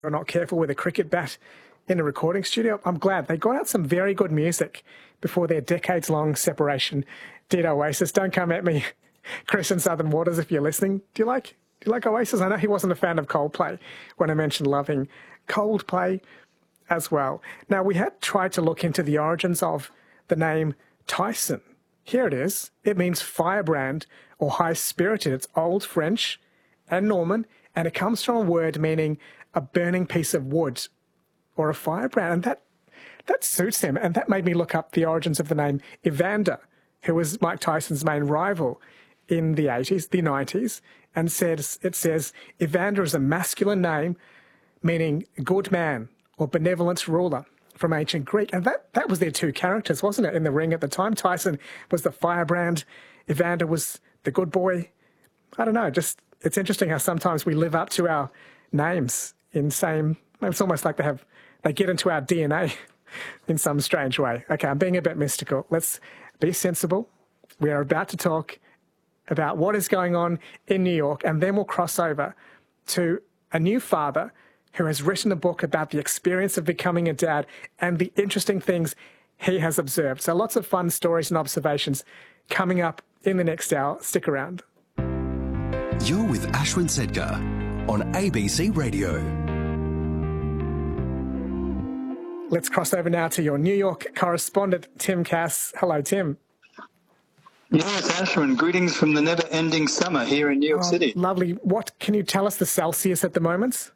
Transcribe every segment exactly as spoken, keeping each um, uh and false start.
are not careful with a cricket bat in a recording studio. I'm glad they got out some very good music before their decades-long separation did Oasis. Don't come at me, Chris in Southern Waters, if you're listening. Do you like do you like Oasis? I know he wasn't a fan of Coldplay when I mentioned loving Coldplay as well. Now, we had tried to look into the origins of the name Tyson. Here it is. It means firebrand or high-spirited. It's Old French and Norman, and it comes from a word meaning a burning piece of wood or a firebrand. And that that suits him. And that made me look up the origins of the name Evander, who was Mike Tyson's main rival in the eighties, the nineties, and says it says Evander is a masculine name meaning good man or benevolent ruler from ancient Greek. And that, that was their two characters, wasn't it, in the ring at the time? Tyson was the firebrand. Evander was the good boy. I don't know, just it's interesting how sometimes we live up to our names in same, it's almost like they have, they get into our D N A in some strange way. Okay, I'm being a bit mystical. Let's be sensible. We are about to talk about what is going on in New York, and then we'll cross over to a new father who has written a book about the experience of becoming a dad and the interesting things he has observed. So lots of fun stories and observations coming up in the next hour. Stick around. You're with Ashwin Sedkar on A B C Radio. Let's cross over now to your New York correspondent, Tim Cass. Hello, Tim. Yes, Ashwin, greetings from the never-ending summer here in New York Oh, City. Lovely. What can you tell us the Celsius at the moment?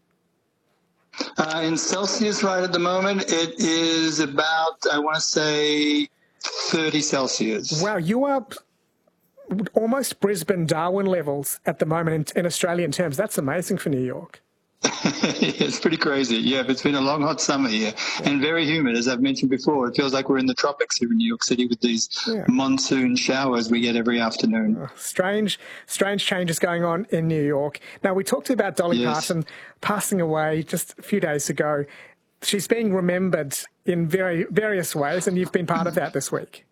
Uh, in Celsius right at the moment, it is about, I want to say, thirty Celsius. Wow, you are almost Brisbane, Darwin levels at the moment in, in Australian terms. That's amazing for New York. It's pretty crazy. Yeah, but it's been a long, hot summer here yeah. and very humid, as I've mentioned before. It feels like we're in the tropics here in New York City with these yeah. monsoon showers we get every afternoon. Oh, strange, strange changes going on in New York. Now, we talked about Dolly yes. Parton passing away just a few days ago. She's being remembered in very various ways, and you've been part of that this week.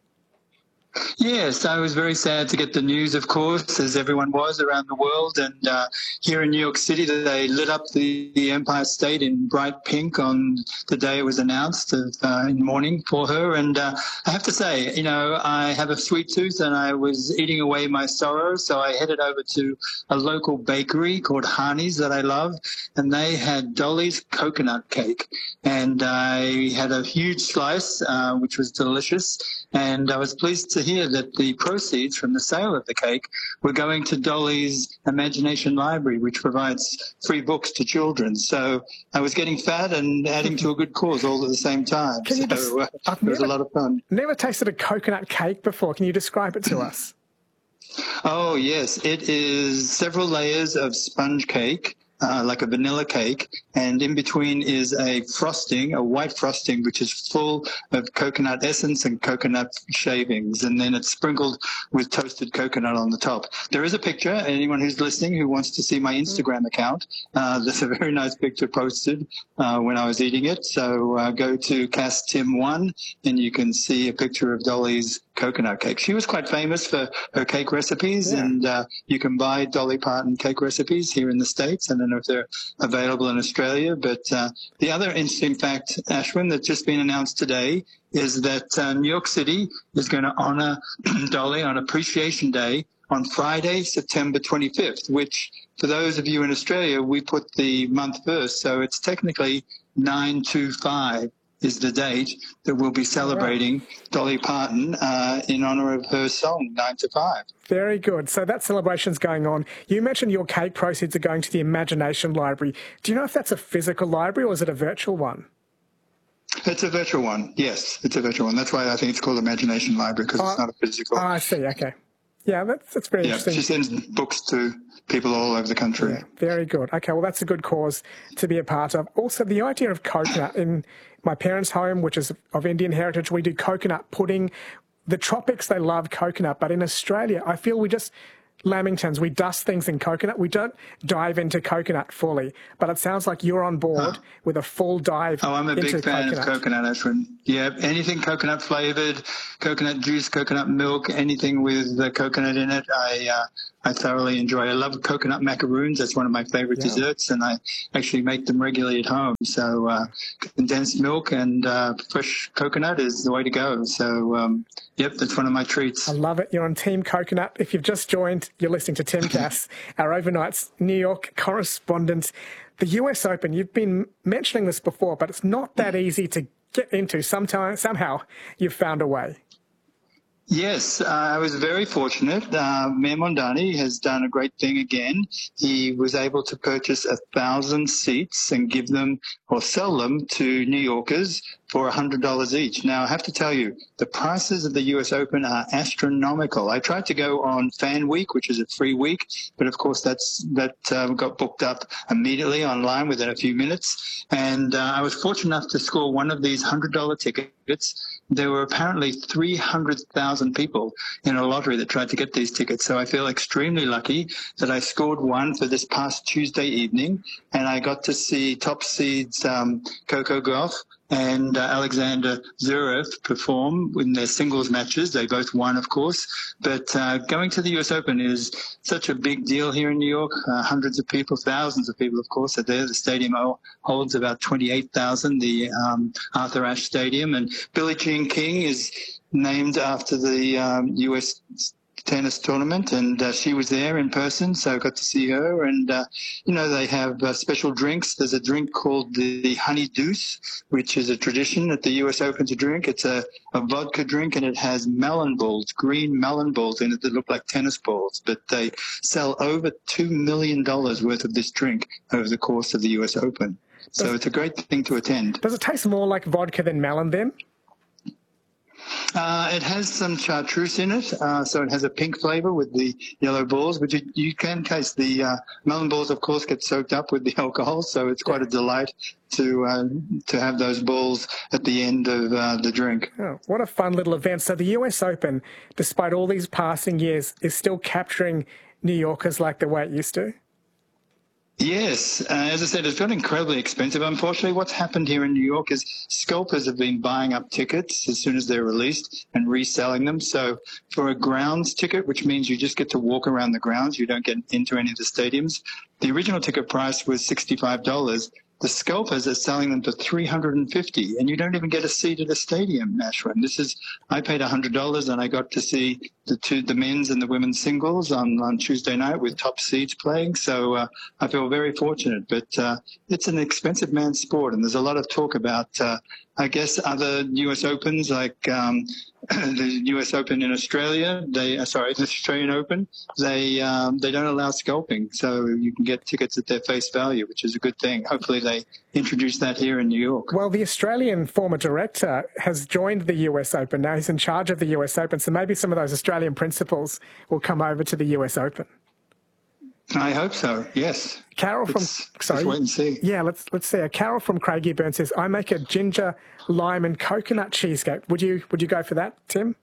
Yes, I was very sad to get the news, of course, as everyone was around the world. And uh, here in New York City, they lit up the, the Empire State in bright pink on the day it was announced of, uh, in mourning for her. And uh, I have to say, you know, I have a sweet tooth and I was eating away my sorrow. So I headed over to a local bakery called Harney's that I love. And they had Dolly's coconut cake. And I had a huge slice, uh, which was delicious. And I was pleased to hear that the proceeds from the sale of the cake were going to Dolly's Imagination Library, which provides free books to children. So I was getting fat and adding to a good cause all at the same time. Can you so just, uh, I've it was never, a lot of fun. Never tasted a coconut cake before. Can you describe it to us? Oh, yes. It is several layers of sponge cake. Uh, like a vanilla cake, and in between is a frosting, a white frosting, which is full of coconut essence and coconut shavings, and then it's sprinkled with toasted coconut on the top. There is a picture. Anyone who's listening who wants to see my Instagram account, uh, there's a very nice picture posted uh, when I was eating it. So uh, go to Cass Tim one, and you can see a picture of Dolly's coconut cake. She was quite famous for her cake recipes, yeah. and uh, you can buy Dolly Parton cake recipes here in the States. I don't know if they're available in Australia, but uh, the other interesting fact, Ashwin, that's just been announced today is that uh, New York City is going to honor Dolly on Appreciation Day on Friday, September twenty-fifth, which for those of you in Australia, we put the month first, so it's technically nine two five. Is the date that we'll be celebrating right. Dolly Parton uh, in honor of her song, nine to five. Very good. So that celebration's going on. You mentioned your cake proceeds are going to the Imagination Library. Do you know if that's a physical library or is it a virtual one? It's a virtual one, yes. It's a virtual one. That's why I think it's called Imagination Library, because uh, it's not a physical. Oh, I see. Okay. Yeah, that's, that's very yeah, interesting. She sends books to people all over the country. Yeah, very good. Okay, well, that's a good cause to be a part of. Also, the idea of coconut in my parents' home, which is of Indian heritage, we do coconut pudding. The tropics, they love coconut, but in Australia, I feel we just, Lamingtons, we dust things in coconut. We don't dive into coconut fully, but it sounds like you're on board oh. with a full dive into coconut. Oh, I'm a big fan coconut. of coconut, Ashwin. Yeah, anything coconut flavored, coconut juice, coconut milk, anything with the coconut in it, I uh, I thoroughly enjoy. I love coconut macaroons. That's one of my favorite Yeah. desserts, and I actually make them regularly at home. So uh, condensed milk and uh, fresh coconut is the way to go. So, um, yep, that's one of my treats. I love it. You're on Team Coconut. If you've just joined, you're listening to Tim Cass, our overnight's New York correspondent. The U S Open, you've been mentioning this before, but it's not that easy to get into. Sometime, somehow you've found a way. Yes, uh, I was very fortunate. Uh, Mayor Mondani has done a great thing again. He was able to purchase a thousand seats and give them or sell them to New Yorkers for one hundred dollars each. Now, I have to tell you, the prices of the U S Open are astronomical. I tried to go on Fan Week, which is a free week, but of course that's that uh, got booked up immediately online within a few minutes. And uh, I was fortunate enough to score one of these one hundred dollars tickets. There were apparently three hundred thousand people in a lottery that tried to get these tickets. So I feel extremely lucky that I scored one for this past Tuesday evening, and I got to see top seeds um, Coco Gauff and uh, Alexander Zverev perform in their singles matches. They both won, of course. But uh, going to the U S Open is such a big deal here in New York. Uh, hundreds of people, thousands of people, of course, are there. The stadium holds about twenty-eight thousand, the um, Arthur Ashe Stadium. And Billie Jean King is named after the um, U S tennis tournament, and uh, she was there in person, so I got to see her. And uh, you know, they have uh, special drinks. There's a drink called the, the Honey Deuce, which is a tradition at the U S Open to drink. It's a, a vodka drink, and it has melon balls, green melon balls in it that look like tennis balls. But they sell over two million dollars worth of this drink over the course of the U S Open. So does, it's a great thing to attend. Does it taste more like vodka than melon then? Uh, it has some chartreuse in it, uh, so it has a pink flavor with the yellow balls, but you, you can taste the uh, melon balls, of course, get soaked up with the alcohol, so it's quite a delight to uh, to have those balls at the end of uh, the drink. Oh, what a fun little event. So the U S Open, despite all these passing years, is still capturing New Yorkers like the way it used to? Yes, uh, as I said, it's got incredibly expensive. Unfortunately, what's happened here in New York is scalpers have been buying up tickets as soon as they're released and reselling them. So for a grounds ticket, which means you just get to walk around the grounds, you don't get into any of the stadiums, the original ticket price was sixty-five dollars. The scalpers are selling them for three hundred fifty dollars, and you don't even get a seat at a stadium, Ashwin. This is, I paid one hundred dollars, and I got to see the two, the men's and the women's singles on, on Tuesday night with top seeds playing. So uh, I feel very fortunate, but uh, it's an expensive man's sport, and there's a lot of talk about, uh, I guess, other U S Opens like um, the U S Open in Australia. They, uh, sorry, the Australian Open. They um, they don't allow scalping, so you can get tickets at their face value, which is a good thing. Hopefully, they introduce that here in New York. Well, the Australian former director has joined the U S Open. Now he's in charge of the U S Open, so maybe some of those Australian principles will come over to the U S Open. I hope so. Yes. Carol from let's, sorry, let's wait and see. Yeah, let's let's see. Carol from Craigieburn says, "I make a ginger, lime, and coconut cheesecake." Would you would you go for that, Tim?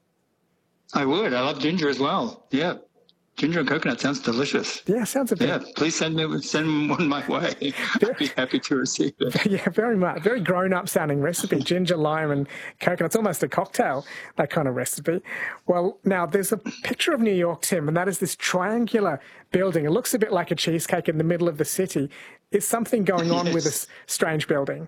I would. I love ginger as well. Yeah. Ginger and coconut sounds delicious. Yeah, sounds a bit. Yeah, please send me send one my way. I'd be happy to receive it. Yeah, very much. Very grown-up sounding recipe. Ginger, lime, and coconut. It's almost a cocktail, that kind of recipe. Well, now there's a picture of New York, Tim, and that is this triangular building. It looks a bit like a cheesecake in the middle of the city. Is something going on Yes. with this strange building?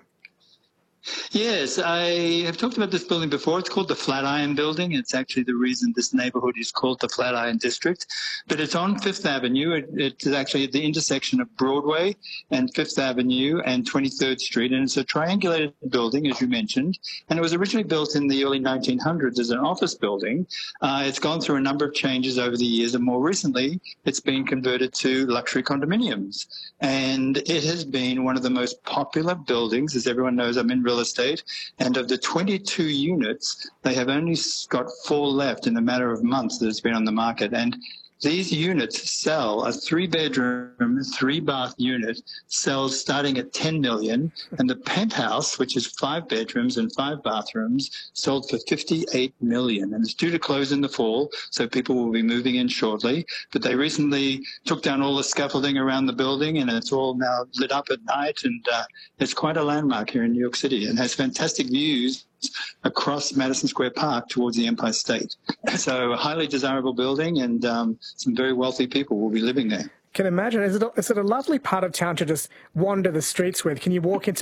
Yes, I have talked about this building before. It's called the Flatiron Building. It's actually the reason this neighborhood is called the Flatiron District. But it's on Fifth Avenue. It, it's actually at the intersection of Broadway and Fifth Avenue and twenty-third Street. And it's a triangulated building, as you mentioned. And it was originally built in the early nineteen hundreds as an office building. Uh, it's gone through a number of changes over the years. And more recently, it's been converted to luxury condominiums. And it has been one of the most popular buildings. As everyone knows, I'm in real estate, and of the twenty-two units, they have only got four left in a matter of months that it's been on the market. And these units sell, a three-bedroom, three-bath unit sells starting at ten million dollars, and the penthouse, which is five bedrooms and five bathrooms, sold for fifty-eight million dollars. And it's due to close in the fall, so people will be moving in shortly. But they recently took down all the scaffolding around the building, and it's all now lit up at night, and uh, it's quite a landmark here in New York City, and has fantastic views across Madison Square Park towards the Empire State. So a highly desirable building, and um, some very wealthy people will be living there. Can imagine. Is it, a, is it a lovely part of town to just wander the streets with? Can you walk into